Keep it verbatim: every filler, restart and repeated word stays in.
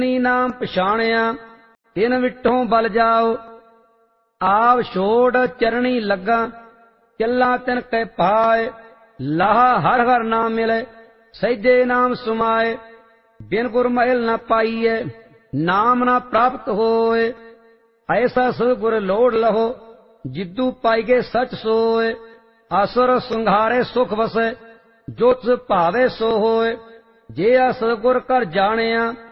नाम पछाणिया तिन विठों बल जाओ। आप छोड़ चरणी लगा चला तिन कै पाए। लाहा हर हर नाम मिले सैदे नाम सुमाए। बिन गुर महल न पाइए नाम न प्राप्त होए। ऐसा सतगुर लोड़ लहो जिद्दू पाइगे सच सोए। असुर सुंघारे सुख वसे जो तुझ भावे सो होए। जे आ सतगुर कर जानिया